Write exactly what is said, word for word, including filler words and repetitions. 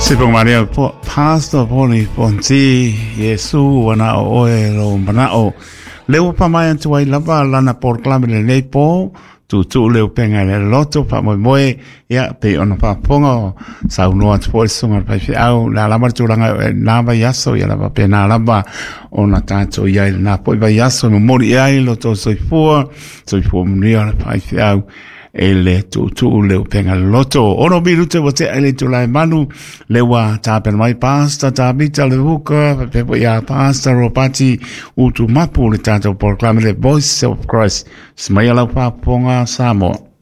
Sipong Maria po pastor po ni Ponzi Yesu wana o elo mana o leo pa mai tu ai lava lana por klame le nei po tu tu leo penga le loto pa mo mo ya pe ona pa pongo sa uno at po sunga pa fi au la la martu langa na ba yaso ya la pa pena la ba ona tanto ya na po ba yaso no mori ai lo to soi fu soi fu mria pa fi au ele tu tu le penga loto ono biru te wote ele tu la manu le wa ta per mai pasta ta bita le buka pe ya pasta ropati utu mapu le tanto proclaim the voice of Christ smaya la pa ponga samo